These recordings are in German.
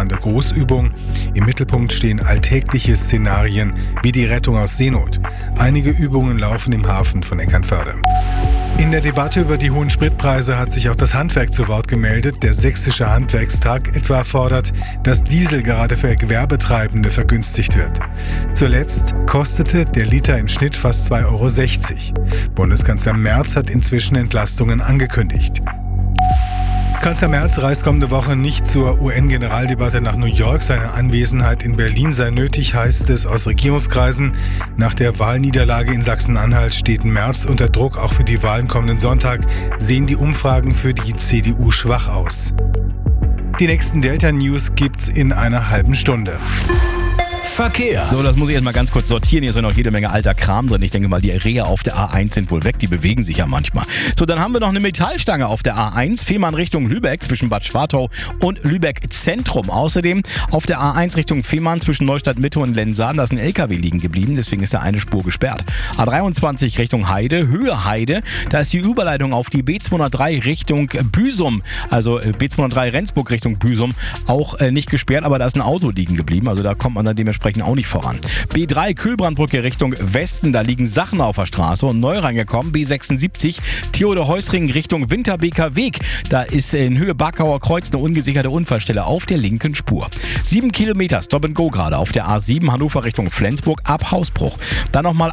bemannte Großübung. Im Mittelpunkt stehen alltägliche Szenarien wie die Rettung aus Seenot. Einige Übungen laufen im Hafen von Eckernförde. In der Debatte über die hohen Spritpreise hat sich auch das Handwerk zu Wort gemeldet. Der Sächsische Handwerkstag etwa fordert, dass Diesel gerade für Gewerbetreibende vergünstigt wird. Zuletzt kostete der Liter im Schnitt fast 2,60 €. Bundeskanzler Merz hat inzwischen Entlastungen angekündigt. Kanzler Merz reist kommende Woche nicht zur UN-Generaldebatte nach New York. Seine Anwesenheit in Berlin sei nötig, heißt es aus Regierungskreisen. Nach der Wahlniederlage in Sachsen-Anhalt steht Merz unter Druck. Auch für die Wahlen kommenden Sonntag sehen die Umfragen für die CDU schwach aus. Die nächsten Delta-News gibt's in einer halben Stunde. Verkehr. So, das muss ich jetzt mal ganz kurz sortieren. Hier ist ja noch jede Menge alter Kram drin. Ich denke mal, die Rehe auf der A1 sind wohl weg. Die bewegen sich ja manchmal. So, dann haben wir noch eine Metallstange auf der A1. Fehmarn Richtung Lübeck zwischen Bad Schwartau und Lübeck Zentrum. Außerdem auf der A1 Richtung Fehmarn zwischen Neustadt Mitte und Lensahn. Da ist ein LKW liegen geblieben. Deswegen ist da eine Spur gesperrt. A23 Richtung Heide, Höhe Heide. Da ist die Überleitung auf die B203 Richtung Büsum. Also B203 Rendsburg Richtung Büsum auch nicht gesperrt. Aber da ist ein Auto liegen geblieben. Also da kommt man dann dementsprechend auch nicht voran. B3 Kühlbrandbrücke Richtung Westen, da liegen Sachen auf der Straße und neu reingekommen. B76 Theodor-Heuss-Ring Richtung Winterbeker Weg. Da ist in Höhe Barkauer Kreuz eine ungesicherte Unfallstelle auf der linken Spur. 7 Kilometer Stop and Go gerade auf der A7 Hannover Richtung Flensburg ab Hausbruch. Dann nochmal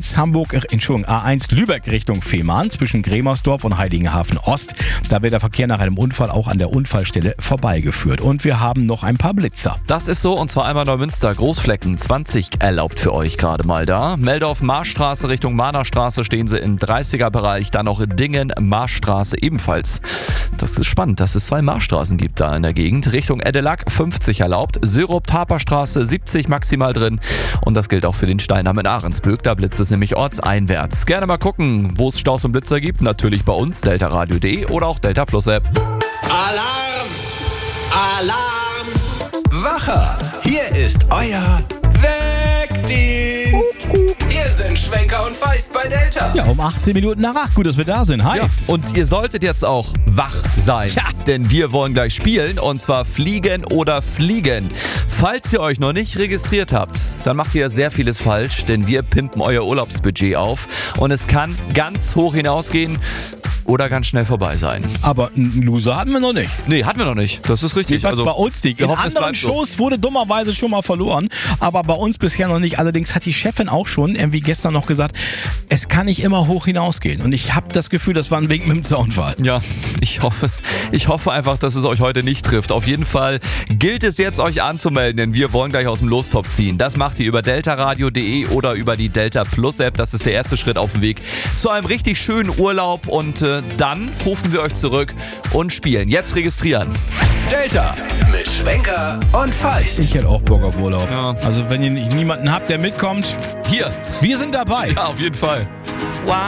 A1 Lübeck Richtung Fehmarn zwischen Gremersdorf und Heiligenhafen Ost. Da wird der Verkehr nach einem Unfall auch an der Unfallstelle vorbeigeführt. Und wir haben noch ein paar Blitzer. Das ist so, und zwar einmal Neumünster, Großflecken 20 erlaubt für euch gerade mal da. Meldorf, Marschstraße Richtung Mahnerstraße stehen sie im 30er-Bereich. Dann noch Dingen, Marschstraße ebenfalls. Das ist spannend, dass es 2 Marschstraßen gibt da in der Gegend. Richtung Eddelack 50 erlaubt. Syrup-Taperstraße 70 maximal drin. Und das gilt auch für den Steindamm in Ahrensböck. Da blitzt es nämlich ortseinwärts. Gerne mal gucken, wo es Staus und Blitzer gibt. Natürlich bei uns, deltaradio.de oder auch Delta Plus App. Alarm! Alarm! Wache! Hier ist euer Wegdienst. Hier sind Schwenker und Feist bei Delta. Ja, um 18 Minuten nach 8. Gut, dass wir da sind. Hi. Ja, und ihr solltet jetzt auch wach sein, denn wir wollen gleich spielen, und zwar Fliegen oder Fliegen. Falls ihr euch noch nicht registriert habt, dann macht ihr sehr vieles falsch, denn wir pimpen euer Urlaubsbudget auf und es kann ganz hoch hinausgehen oder ganz schnell vorbei sein. Aber einen Loser hatten wir noch nicht. Nee, hatten wir noch nicht. Das ist richtig. Jedenfalls bei uns nicht. In anderen Shows wurde dummerweise schon mal verloren, aber bei uns bisher noch nicht. Allerdings hat die Chefin auch schon irgendwie gestern noch gesagt, es kann nicht immer hoch hinausgehen. Und ich habe das Gefühl, das war ein Wink mit dem Zaunfall. Ja, ich hoffe einfach, dass es euch heute nicht trifft. Auf jeden Fall gilt es jetzt, euch anzumelden, denn wir wollen gleich aus dem Lostopf ziehen. Das macht ihr über deltaradio.de oder über die Delta Plus App. Das ist der erste Schritt auf dem Weg zu einem richtig schönen Urlaub, und dann rufen wir euch zurück und spielen. Jetzt registrieren. Delta mit Schwenker und Feist. Ich hätte auch Bock auf Urlaub. Ja. Also wenn ihr niemanden habt, der mitkommt, Hier. wir sind dabei. Ja, auf jeden Fall.